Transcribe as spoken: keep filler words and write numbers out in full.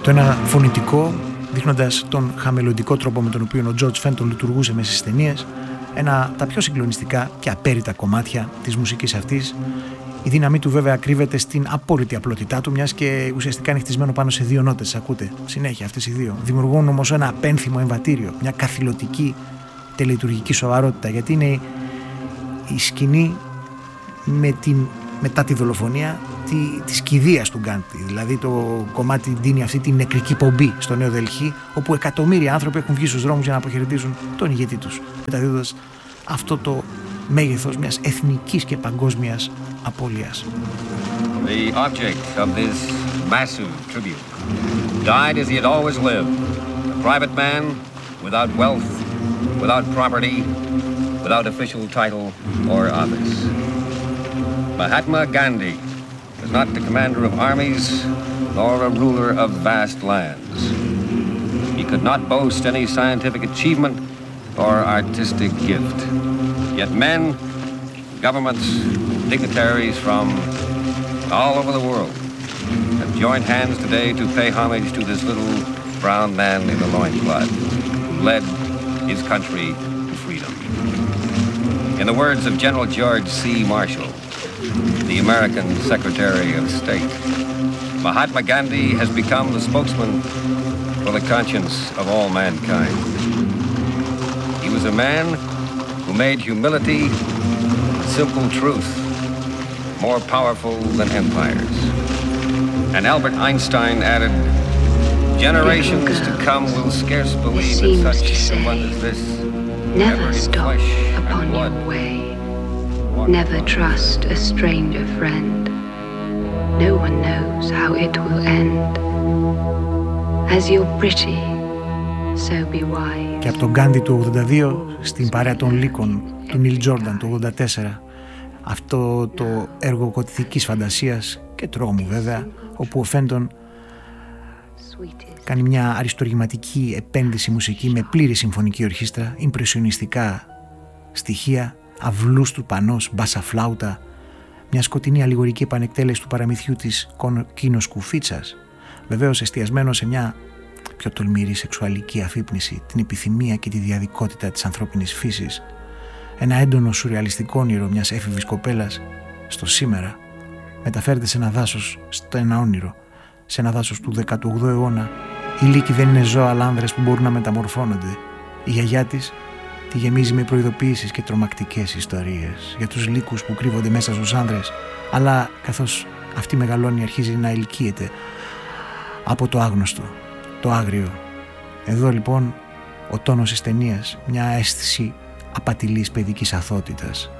Το ένα φωνητικό, δείχνοντας τον χαμελοντικό τρόπο με τον οποίο ο Τζορτζ Φέντον λειτουργούσε μέσα στις ταινίες, ένα από τα πιο συγκλονιστικά και απέρριτα κομμάτια της μουσικής αυτής. Η δύναμή του βέβαια κρύβεται στην απόλυτη απλότητά του, μιας και ουσιαστικά είναι χτισμένο πάνω σε δύο νότες, ακούτε, συνέχεια αυτές οι δύο. Δημιουργούν όμως ένα απένθυμο εμβατήριο, μια καθηλωτική τελετουργική σοβαρότητα, γιατί είναι η σκηνή με την, μετά τη δολοφονία τη, της κηδείας του Γκάντι. Δηλαδή το κομμάτι δίνει αυτή την νεκρική πομπή στο Νέο Δελχή, όπου εκατομμύρια άνθρωποι έχουν βγει στους δρόμους για να αποχαιρετήσουν τον ηγετή τους, μεταδίδοντας αυτό το μέγεθος μιας εθνικής και παγκόσμιας απώλειας. The object of this massive tribute died as he had always lived, a private man without wealth, without property, without official title or office. Mahatma Gandhi was not the commander of armies nor a ruler of vast lands. He could not boast any scientific achievement or artistic gift. Yet men, governments, dignitaries from all over the world have joined hands today to pay homage to this little brown man in a loincloth who led his country to freedom. In the words of General George C. Marshall, the American Secretary of State, Mahatma Gandhi has become the spokesman for the conscience of all mankind. He was a man who made humility, simple truth, more powerful than empires. And Albert Einstein added, generations to come will scarce believe that such a one as this, never stop upon your way. Never trust a stranger friend. No one knows how it will end. As you're pretty, so be wise. Και από τον Γκάντι του ογδόντα δύο στην παρέα των λύκων του Νίλ Τζόρνταν του ογδόντα τέσσερα, αυτό το έργο κωθικής φαντασίας και τρόμου βέβαια, όπου ο Φέντον κάνει μια αριστοργηματική επένδυση μουσική με πλήρη συμφωνική ορχήστρα, ιμπρεσιονιστικά στοιχεία, αυλούς του πανός, μπάσα φλάουτα, μια σκοτεινή αλληγορική επανεκτέλεση του παραμυθιού της Κίνος Κουφίτσας, βεβαίως εστιασμένο σε μια πιο τολμηρή σεξουαλική αφύπνιση, την επιθυμία και τη διαδικότητα της ανθρώπινης φύσης, ένα έντονο σουρεαλιστικό όνειρο μιας έφηβης κοπέλας στο σήμερα μεταφέρεται σε ένα δάσος, στο ένα όνειρο, σε ένα δάσος του δέκατου όγδοου αιώνα. Οι λύκοι δεν είναι ζώα, αλλά άνδρες που μπορούν να μεταμορφώνονται. Η γιαγιά της τη γεμίζει με προειδοποιήσεις και τρομακτικές ιστορίες για τους λύκους που κρύβονται μέσα στους άνδρες, αλλά καθώς αυτή μεγαλώνει αρχίζει να ελκύεται από το άγνωστο, το άγριο. Εδώ λοιπόν ο τόνος της ταινίας, μια αίσθηση απατηλής παιδικής αθωότητας.